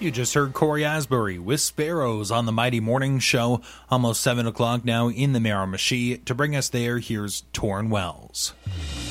You just heard Corey Asbury with Sparrows on the Mighty Morning Show. Almost 7 o'clock now in the Miramichi. To bring us there, here's Torrin Wells.